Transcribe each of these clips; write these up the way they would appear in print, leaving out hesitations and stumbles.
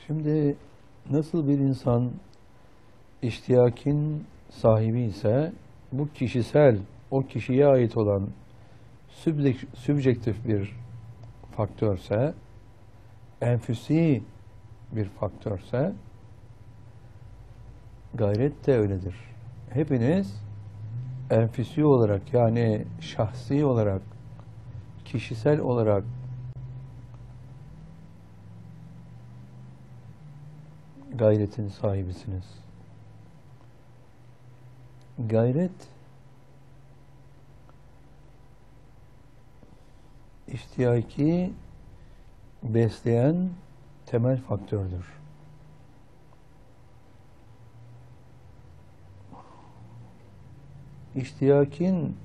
Şimdi nasıl bir insan iştiyakin sahibi ise bu kişisel, o kişiye ait olan sübjektif bir faktörse, enfüsi bir faktörse gayret de öyledir. Hepiniz enfüsi olarak yani şahsi olarak, kişisel olarak gayretin sahibisiniz. Gayret iştiyaki besleyen temel faktördür. İştiyakin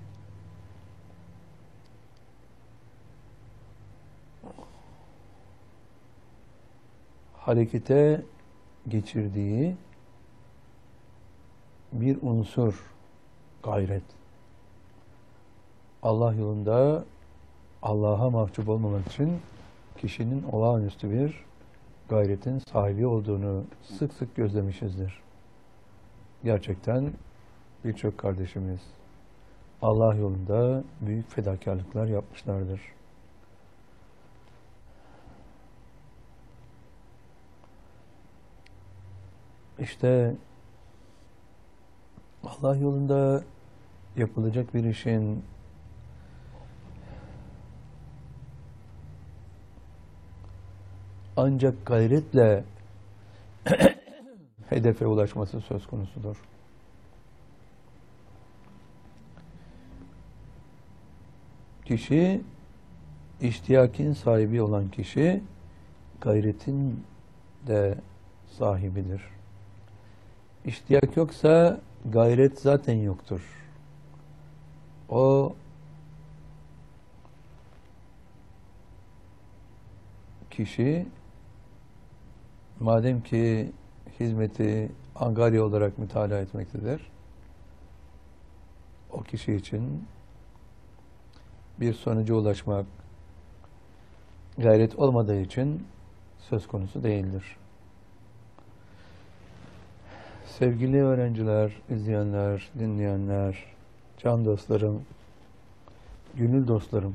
harekete geçirdiği bir unsur gayret. Allah yolunda Allah'a mahcup olmamak için kişinin olağanüstü bir gayretin sahibi olduğunu sık sık gözlemişizdir. Gerçekten birçok kardeşimiz Allah yolunda büyük fedakarlıklar yapmışlardır. İşte Allah yolunda yapılacak bir işin ancak gayretle hedefe ulaşması söz konusudur. Kişi, iştiyakin sahibi olan kişi, gayretin de sahibidir. İştiyak yoksa gayret zaten yoktur. O kişi madem ki hizmeti angarya olarak mütalaa etmektedir, o kişi için bir sonuca ulaşmak gayret olmadığı için söz konusu değildir. Sevgili öğrenciler, izleyenler, dinleyenler, can dostlarım, gönül dostlarım,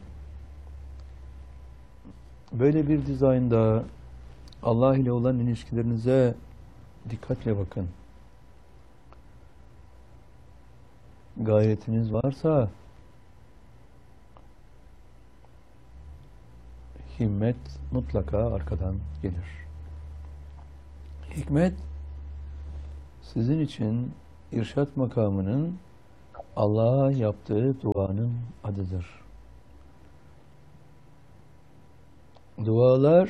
böyle bir dizaynda Allah ile olan ilişkilerinize dikkatle bakın. Gayretiniz varsa himmet mutlaka arkadan gelir. Hikmet sizin için irşat makamının Allah'a yaptığı duanın adıdır. Dualar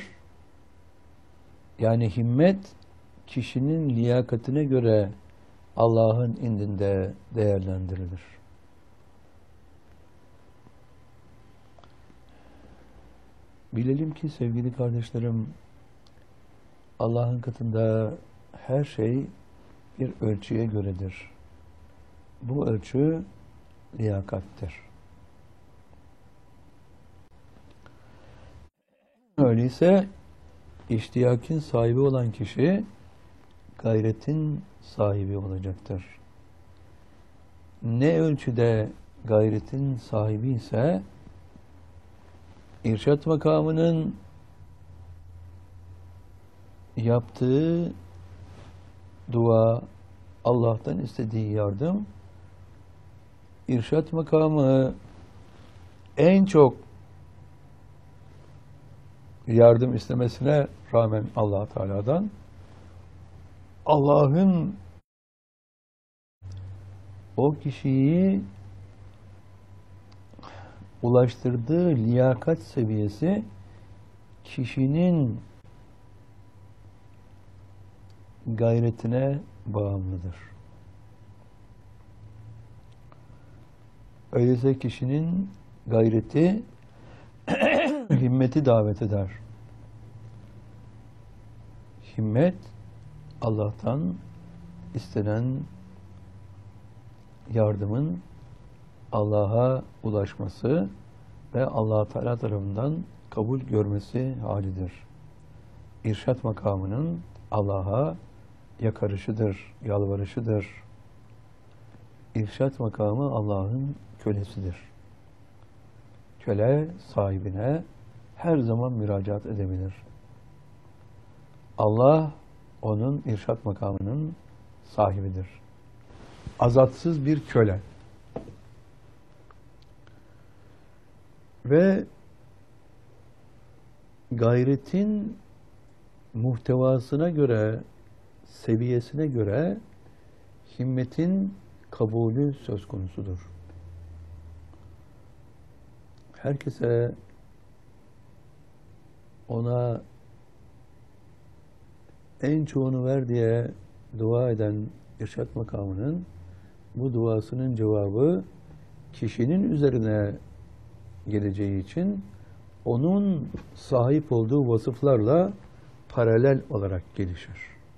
yani himmet kişinin liyakatine göre Allah'ın indinde değerlendirilir. Bilelim ki sevgili kardeşlerim, Allah'ın katında her şey bir ölçüye göredir. Bu ölçü liyakattir. Öyleyse iştiyakin sahibi olan kişi gayretin sahibi olacaktır. Ne ölçüde gayretin sahibi ise irşat makamının yaptığı dua, Allah'tan istediği yardım, irşat makamı en çok yardım istemesine rağmen Allah Teala'dan Allah'ın o kişiyi ulaştırdığı liyakat seviyesi kişinin gayretine bağımlıdır. Öyleyse kişinin gayreti himmeti davet eder. Himmet Allah'tan istenen yardımın Allah'a ulaşması ve Allah Teala tarafından kabul görmesi halidir. irşat makamının Allah'a yakarışıdır, yalvarışıdır. İrşat makamı Allah'ın kölesidir. Köle sahibine her zaman müracaat edebilir. Allah onun irşat makamının sahibidir. Azatsız bir köle. Ve gayretin muhtevasına göre, seviyesine göre himmetin kabulü söz konusudur. Herkese ona en çoğunu ver diye dua eden irşat makamının bu duasının cevabı kişinin üzerine geleceği için onun sahip olduğu vasıflarla paralel olarak gelişir.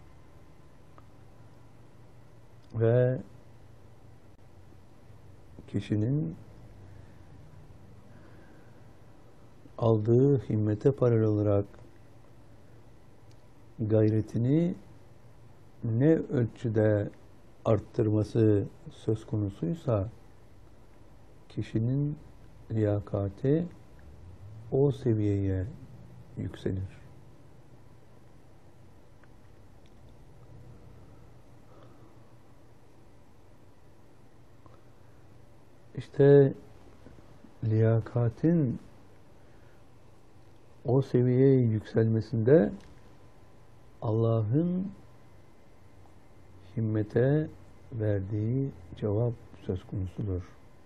Ve kişinin aldığı himmete paralel olarak gayretini ne ölçüde arttırması söz konusuysa kişinin liyakati o seviyeye yükselir. İşte liyakatin o seviyeye yükselmesinde Allah'ın himmete verdiği cevap söz konusudur.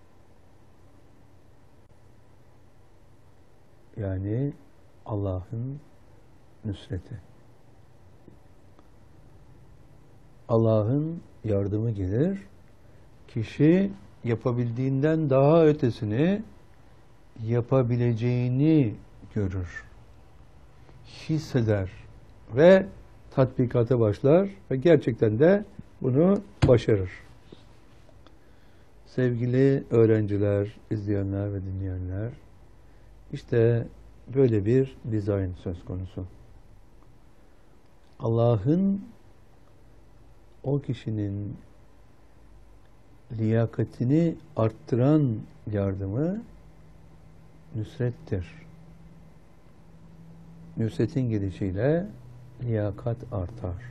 Yani Allah'ın nusreti. Allah'ın yardımı gelir. Kişi yapabildiğinden daha ötesini yapabileceğini görür. Hisseder ve tatbikata başlar ve gerçekten de bunu başarır. Sevgili öğrenciler, izleyenler ve dinleyenler, işte böyle bir dizayn söz konusu. Allah'ın o kişinin liyakatini arttıran yardımı nüsrettir. Nüsretin gelişiyle liyakat artar.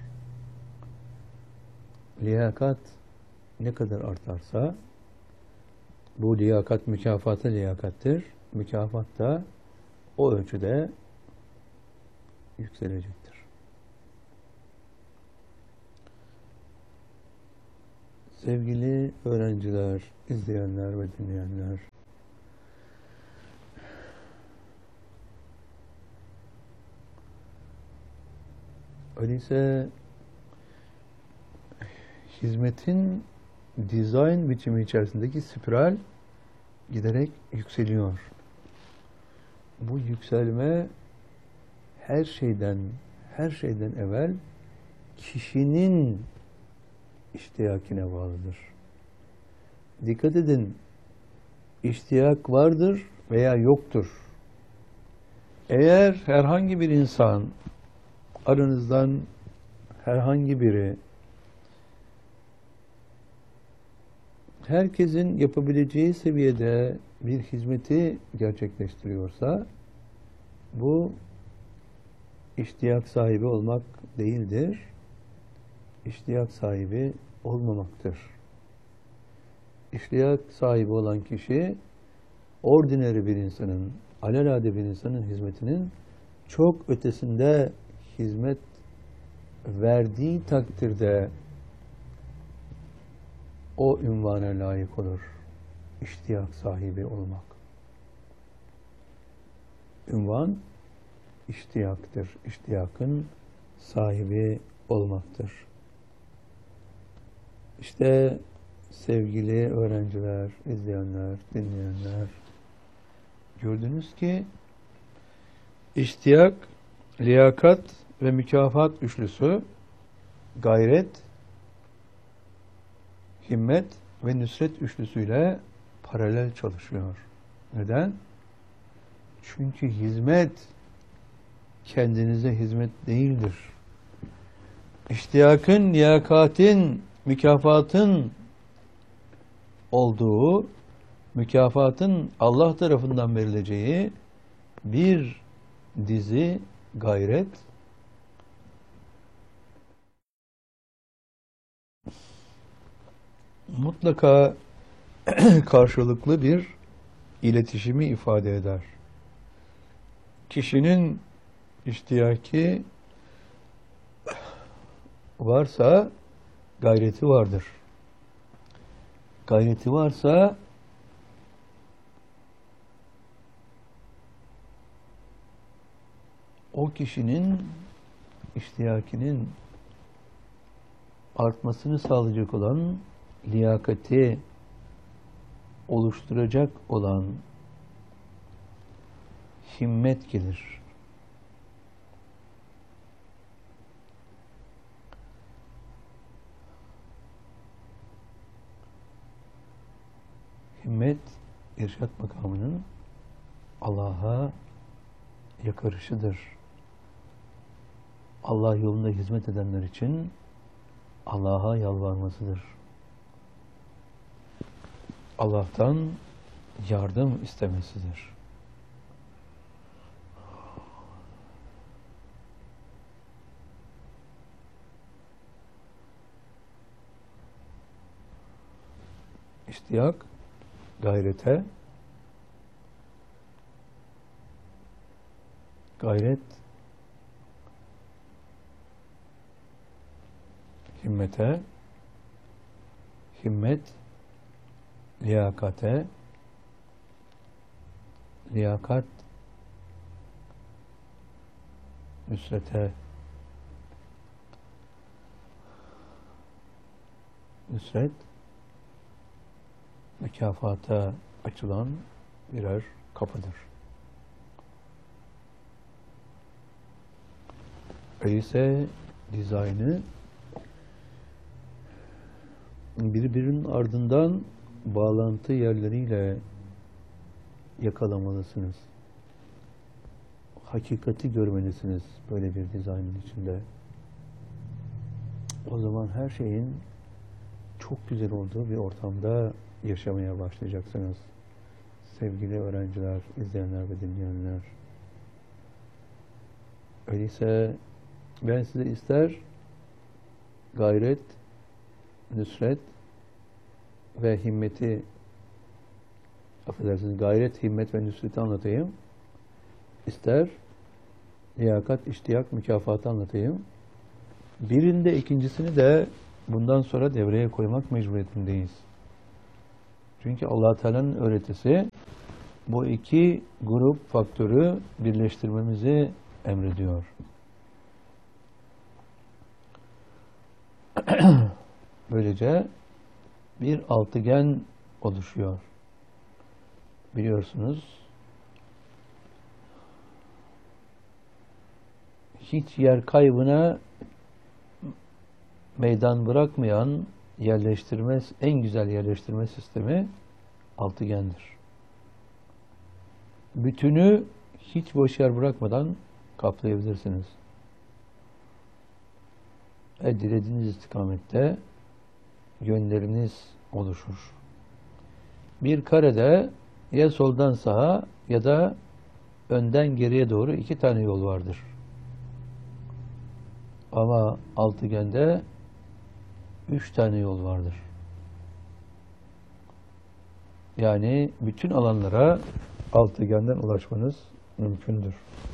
Liyakat ne kadar artarsa bu liyakat mükafata liyakattir. Mükafat da o ölçüde yükselecektir. Sevgili öğrenciler, izleyenler ve dinleyenler, öyleyse hizmetin dizayn biçimi içerisindeki spiral giderek yükseliyor. Bu yükselme her şeyden evvel kişinin iştiyakine bağlıdır. Dikkat edin, iştiyak vardır veya yoktur. Eğer herhangi bir insan, aranızdan herhangi biri, herkesin yapabileceği seviyede bir hizmeti gerçekleştiriyorsa, bu iştiyak sahibi olmak değildir. İştiyak sahibi olmamaktır. İştiyak sahibi olan kişi, ordinary bir insanın, alelade bir insanın hizmetinin çok ötesinde hizmet verdiği takdirde o ünvana layık olur. İştiyak sahibi olmak. Ünvan iştiyaktır. İştiyakın sahibi olmaktır. İşte sevgili öğrenciler, izleyenler, dinleyenler, gördünüz ki iştiyak, liyakat ve mükafat üçlüsü gayret, himmet ve nüsret üçlüsüyle paralel çalışıyor. Neden? Çünkü hizmet kendinize hizmet değildir. İştiyakın, liyakatin, mükafatın olduğu, mükafatın Allah tarafından verileceği bir dizi gayret, mutlaka karşılıklı bir iletişimi ifade eder. Kişinin iştiyaki varsa gayreti vardır. Gayreti varsa o kişinin iştiyakinin artmasını sağlayacak olan liyakati oluşturacak olan himmet gelir. Himmet, irşad makamının Allah'a yakarışıdır. Allah yolunda hizmet edenler için Allah'a yalvarmasıdır. Allah'tan yardım istemesidir. İştiyak, gayrete, gayret, himmete, himmet, liyakate, liyakat, nüsrete, nüsret, mükafata açılan birer kapıdır. Öyleyse dizaynı birbirinin ardından bağlantı yerleriyle yakalamalısınız. Hakikati görmelisiniz böyle bir dizaynın içinde. O zaman her şeyin çok güzel olduğu bir ortamda yaşamaya başlayacaksınız. Sevgili öğrenciler, izleyenler ve dinleyenler. Öyleyse ben size ister gayret, nüsret ve himmeti, affedersiniz, gayret, himmet ve nüsreti anlatayım. İster liyakat, iştiyak, mükafatı anlatayım. Birinde ikincisini de bundan sonra devreye koymak mecburiyetindeyiz. Çünkü Allah Teala'nın öğretisi bu iki grup faktörü birleştirmemizi emrediyor. Böylece bir altıgen oluşuyor. Biliyorsunuz, hiç yer kaybına meydan bırakmayan en güzel yerleştirme sistemi altıgendir. Bütünü hiç boş yer bırakmadan kaplayabilirsiniz. Dilediğiniz istikamette yönleriniz oluşur. Bir karede ya soldan sağa ya da önden geriye doğru 2 tane yol vardır. Ama altıgende 3 tane yol vardır. Yani bütün alanlara altıgenden ulaşmanız mümkündür.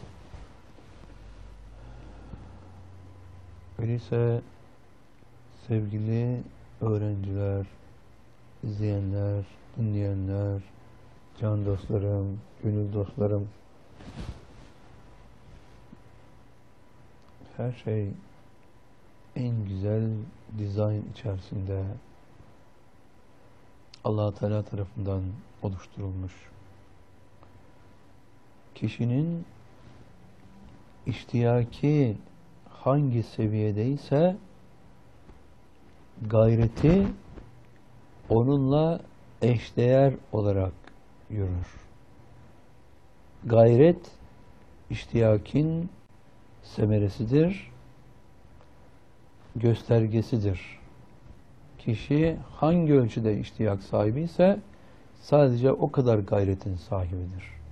Öyleyse sevgili öğrenciler, izleyenler, dinleyenler, can dostlarım, gönül dostlarım, her şey en güzel dizayn içerisinde Allah Teala tarafından oluşturulmuş. Kişinin iştiyaki hangi seviyedeyse gayreti onunla eşdeğer olarak yürür. Gayret, iştiyakin semeresidir, göstergesidir. Kişi hangi ölçüde iştiyak sahibi ise sadece o kadar gayretin sahibidir.